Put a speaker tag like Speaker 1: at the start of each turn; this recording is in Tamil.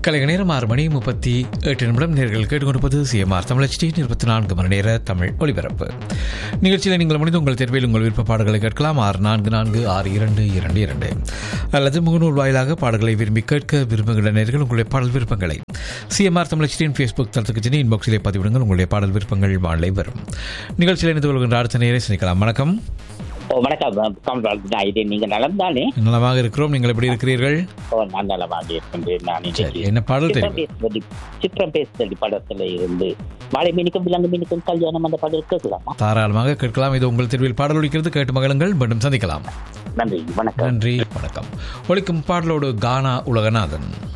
Speaker 1: கலைக நேரம் 6:38 நேர்கள் கேட்டுக்கொண்டிருப்பது சிஎம்ஆர் தமிழ் HD 24 மணி நேர தமிழ் ஒலிபரப்பு நிகழ்ச்சியில் நீங்கள் முடிந்து உங்கள் தேர்வில் உங்கள் விருப்ப பாடல்களை கேட்கலாம். 644222 அல்லது முகநூல் வாயிலாக பாடல்களை விரும்பி கேட்க விரும்புகின்ற நேர்கள் உங்களுடைய பாடல் விருப்பங்களை சிஎம்ஆர் தமிழ் HDயின் ஃபேஸ்புக் தளத்துக்கு சென்று இன்பாக்ஸிலே பதிவிடுங்கள். உங்களுடைய பாடல் விருப்பங்கள் வாழை வரும். நிகழ்ச்சியில் இணைந்து கொள்கின்ற அடுத்த நேரை சந்திக்கலாம். வணக்கம்.
Speaker 2: வணக்கம். நீங்க நலம் தானே?
Speaker 1: நலமாக இருக்கிறோம். நீங்கள் எப்படி இருக்கிறீர்கள்?
Speaker 2: நான் நலமாக இருக்கின்றேன். நான்
Speaker 1: என்ன பாடல் தெரியும்?
Speaker 2: சித்திரம் பேசுதல் படத்துல இருந்து வாழை மீனுக்கும் விலங்கு மீனுக்கும் கல்யாணம் அந்த பாடல் கேட்கலாமா?
Speaker 1: தாராளமாக கேட்கலாம். இது உங்கள் தெருவில் பாடல் ஒலிக்கிறது. கேட்டு மகளுங்கள். மீண்டும் சந்திக்கலாம்.
Speaker 2: நன்றி. வணக்கம்.
Speaker 1: நன்றி. வணக்கம். ஒலிக்கும் பாடலோடு கானா உலகநாதன்.